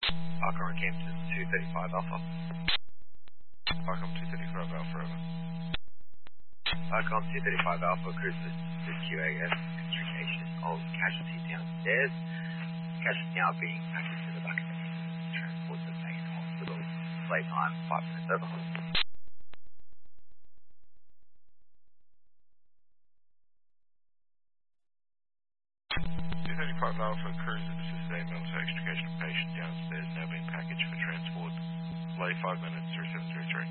Arkham Rockhampton 235 Alpha. Arkham 235 Alpha, over. Arkham 235 Alpha, cruiser to QAS, extrication of casualty downstairs. Casualty now being packaged to the back of the ambulance, transport to the main hospital. Playtime 5 minutes over. 235 Alpha, cruiser, this is a military extrication of patient downstairs, now being packaged for transport. Delay 5 minutes, 3703.